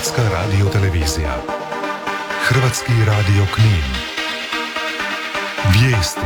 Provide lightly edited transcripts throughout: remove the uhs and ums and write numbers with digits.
Hrvatska radiotelevizija. Hrvatski radio Knin. Vijesti.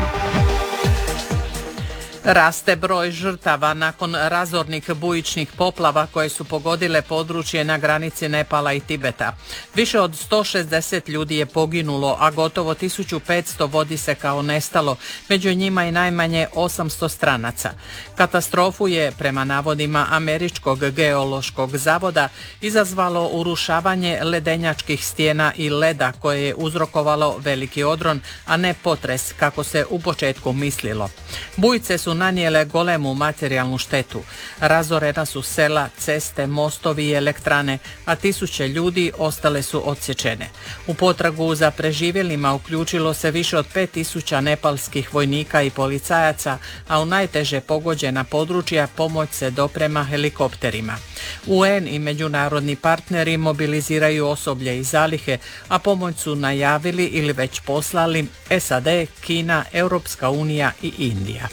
Raste broj žrtava nakon razornih bujičnih poplava koje su pogodile područje na granici Nepala i Tibeta. Više od 160 ljudi je poginulo, a gotovo 1500 vodi se kao nestalo, među njima i najmanje 800 stranaca. Katastrofu je, prema navodima Američkog geološkog zavoda, izazvalo urušavanje ledenjačkih stijena i leda koje je uzrokovalo veliki odron, a ne potres, kako se u početku mislilo. Bujice su nanijele golemu materijalnu štetu. Razorena su sela, ceste, mostovi i elektrane, a tisuće ljudi ostale su odsječene. U potragu za preživjelima uključilo se više od 5000 nepalskih vojnika i policajaca, a u najteže pogođena područja pomoć se doprema helikopterima. UN i međunarodni partneri mobiliziraju osoblje i zalihe, a pomoć su najavili ili već poslali SAD, Kina, Europska unija i Indija.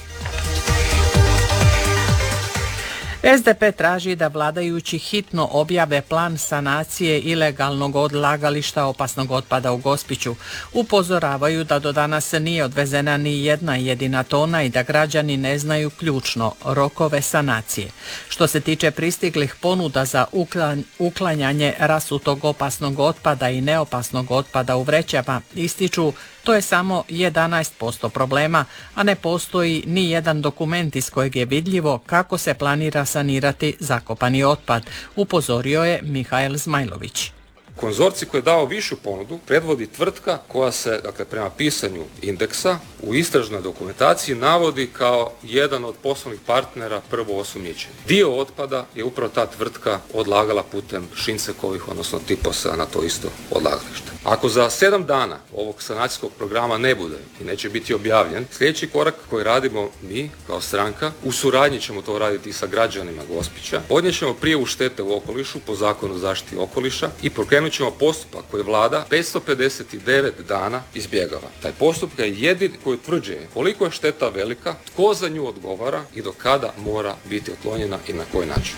SDP traži da vladajući hitno objave plan sanacije ilegalnog odlagališta opasnog otpada u Gospiću. Upozoravaju da do danas nije odvezena ni jedna jedina tona i da građani ne znaju ključno rokove sanacije. Što se tiče pristiglih ponuda za uklanjanje rasutog opasnog otpada i neopasnog otpada u vrećama, ističu to je samo 11% problema, a ne postoji ni jedan dokument iz kojeg je vidljivo kako se planira sanirati zakopani otpad, upozorio je Mihael Zmajlović. Konzorcij koji je dao višu ponudu predvodi tvrtka koja se, dakle, prema pisanju indeksa u istražnoj dokumentaciji navodi kao jedan od poslovnih partnera prvo osumnjičenih. Dio otpada je upravo ta tvrtka odlagala putem Šincekovih, odnosno Tiposa, na to isto odlagalište. Ako za 7 dana ovog sanacijskog programa ne bude i neće biti objavljen, sljedeći korak koji radimo mi kao stranka, u suradnji ćemo to raditi i sa građanima Gospića, podnijet ćemo prijavu štete u okolišu po Zakonu o zaštiti okoliša i pokrenut ćemo postupak koji vlada 559 dana izbjegava. Taj postupak je jedini koji utvrđuje koliko je šteta velika, tko za nju odgovara i do kada mora biti otklonjena i na koji način.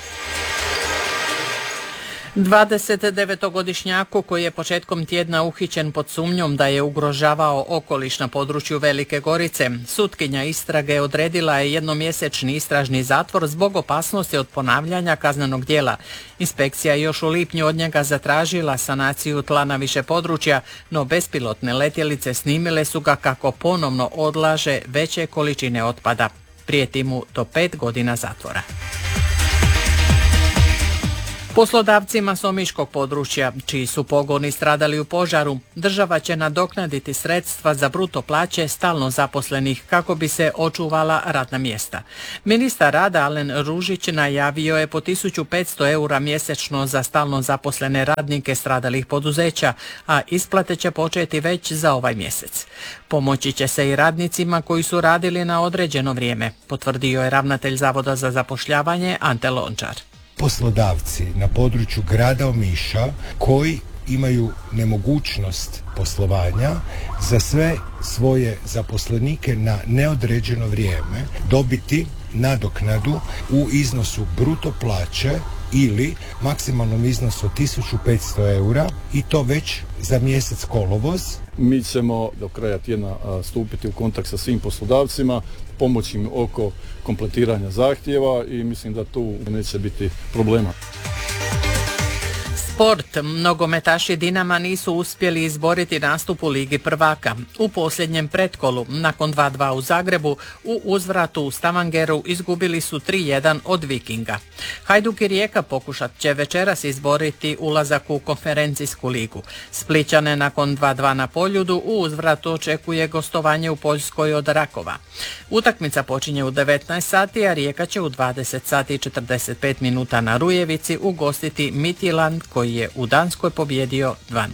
29-godišnjaku koji je početkom tjedna uhićen pod sumnjom da je ugrožavao okoliš na području Velike Gorice, sutkinja istrage odredila je jednomjesečni istražni zatvor zbog opasnosti od ponavljanja kaznenog djela. Inspekcija je još u lipnju od njega zatražila sanaciju tla na više područja, no bespilotne letjelice snimile su ga kako ponovno odlaže veće količine otpada. Prijeti mu do 5 godina zatvora. Poslodavcima s omiškog područja, čiji su pogoni stradali u požaru, država će nadoknaditi sredstva za bruto plaće stalno zaposlenih kako bi se očuvala radna mjesta. Ministar rada Alen Ružić najavio je po 1500 eura mjesečno za stalno zaposlene radnike stradalih poduzeća, a isplate će početi već za ovaj mjesec. Pomoći će se i radnicima koji su radili na određeno vrijeme, potvrdio je ravnatelj Zavoda za zapošljavanje Ante Lončar. Poslodavci na području grada Omiša koji imaju nemogućnost poslovanja za sve svoje zaposlenike na neodređeno vrijeme dobiti nadoknadu u iznosu bruto plaće ili maksimalnom iznosu 1500 eura i to već za mjesec kolovoz. Mi ćemo do kraja tjedna stupiti u kontakt sa svim poslodavcima, pomoći im oko kompletiranja zahtjeva i mislim da tu neće biti problema. Sport. Nogometaši Dinama nisu uspjeli izboriti nastup u Ligi prvaka. U posljednjem pretkolu, nakon 2:2 u Zagrebu, u uzvratu u Stavangeru izgubili su 3:1 od Vikinga. Hajduk i Rijeka pokušat će večeras izboriti ulazak u konferencijsku ligu. Splićane nakon 2:2 na Poljudu u uzvratu očekuje gostovanje u Poljskoj od Rakova. Utakmica počinje u 19 sati, a Rijeka će u 20 sati i 45 minuta na Rujevici ugostiti Midtjylland koji je u Danskoj pobjedio 2:0.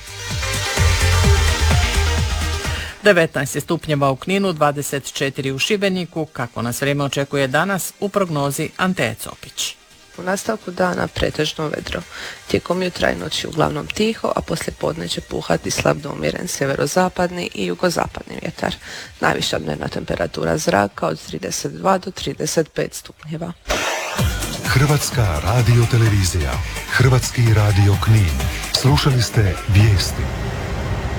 19 stupnjeva u Kninu, 24 u Šibeniku. Kako nas vrijeme očekuje danas u prognozi Ante Copić. U nastavku dana pretežno vedro. Tijekom jutra i noći uglavnom tiho, a poslije podne će puhati slab do umjeren sjeverozapadni i jugozapadni vjetar. Najviša dnevna temperatura zraka od 32 do 35 stupnjeva. Hrvatska radiotelevizija, Hrvatski radio Knin. Slušali ste vijesti.